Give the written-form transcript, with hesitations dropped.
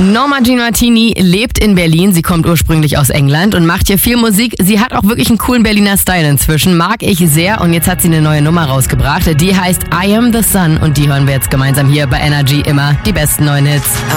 Norma Jean Martini lebt in Berlin. Sie kommt ursprünglich aus England und macht hier viel Musik. Sie hat auch wirklich einen coolen Berliner Style inzwischen. Mag ich sehr. Und jetzt hat sie eine neue Nummer rausgebracht. Die heißt I Am The Sun. Und die hören wir jetzt gemeinsam hier bei Energy. Immer die besten neuen Hits.